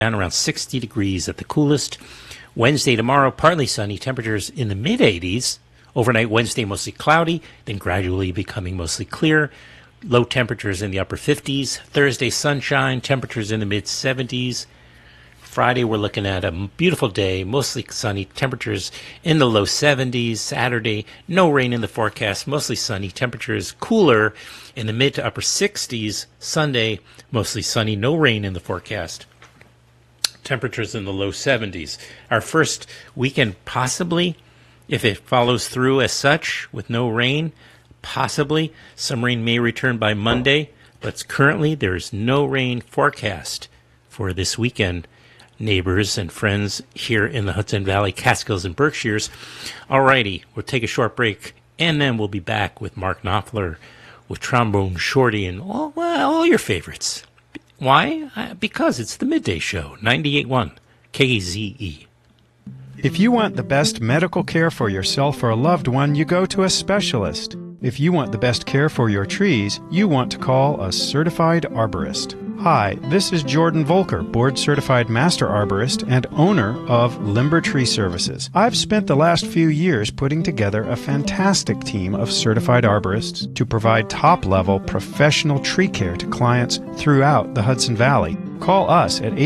down around 60 degrees at the coolest. Wednesday, tomorrow, partly sunny, temperatures in the mid-80s. Overnight Wednesday, mostly cloudy, then gradually becoming mostly clear. Low temperatures in the upper 50s. Thursday, sunshine, temperatures in the mid-70s. Friday, we're looking at a beautiful day, mostly sunny, temperatures in the low 70s. Saturday, no rain in the forecast, mostly sunny, temperatures cooler in the mid to upper 60s. Sunday, mostly sunny, no rain in the forecast. Temperatures in the low 70s. Our first weekend, possibly, if it follows through as such, with no rain, possibly some rain may return by Monday, but currently there is no rain forecast for this weekend, neighbors and friends here in the Hudson Valley, Catskills, and Berkshires. Alrighty, we'll take a short break, and then we'll be back with Mark Knopfler, with Trombone Shorty, and all your favorites. Why? Because it's the Midday Show, 98.1 KZE. If you want the best medical care for yourself or a loved one, you go to a specialist. If you want the best care for your trees, you want to call a certified arborist. Hi, this is Jordan Volker, board-certified master arborist and owner of Limber Tree Services. I've spent the last few years putting together a fantastic team of certified arborists to provide top-level professional tree care to clients throughout the Hudson Valley. Call us at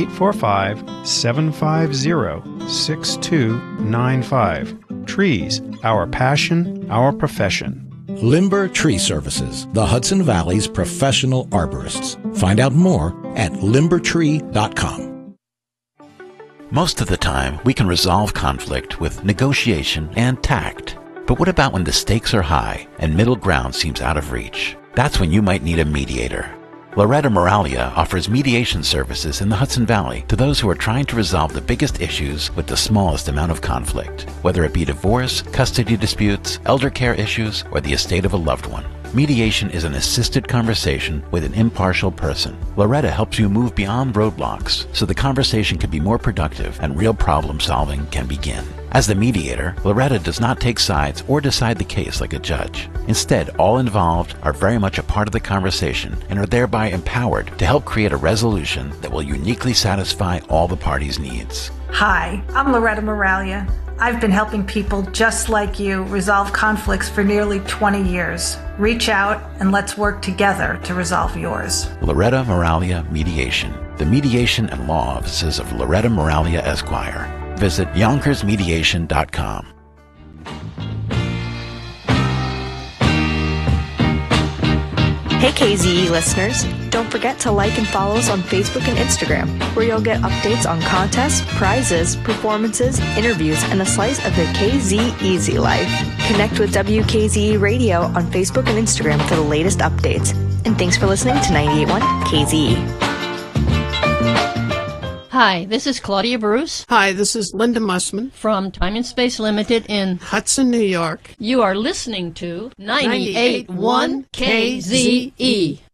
845-750-6295. Trees, our passion, our profession. Limber Tree Services, the Hudson Valley's professional arborists. Find out more at limbertree.com. Most of the time, we can resolve conflict with negotiation and tact. But what about when the stakes are high and middle ground seems out of reach? That's when you might need a mediator. Loretta Moralia offers mediation services in the Hudson Valley to those who are trying to resolve the biggest issues with the smallest amount of conflict, whether it be divorce, custody disputes, elder care issues, or the estate of a loved one. Mediation is an assisted conversation with an impartial person. Loretta helps you move beyond roadblocks so the conversation can be more productive and real problem solving can begin. As the mediator, Loretta does not take sides or decide the case like a judge. Instead, all involved are very much a part of the conversation and are thereby empowered to help create a resolution that will uniquely satisfy all the parties' needs. Hi, I'm Loretta Moralia. I've been helping people just like you resolve conflicts for nearly 20 years. Reach out and let's work together to resolve yours. Loretta Moralia Mediation. The mediation and law offices of Loretta Moralia Esquire. Visit YonkersMediation.com. Hey KZE listeners, don't forget to like and follow us on Facebook and Instagram, where you'll get updates on contests, prizes, performances, interviews, and a slice of the KZ Easy life. Connect with WKZE Radio on Facebook and Instagram for the latest updates. And thanks for listening to 98.1 KZE. Hi, this is Claudia Bruce. Hi, this is Linda Mussman from Time and Space Limited in Hudson, New York. You are listening to 98.1 KZE.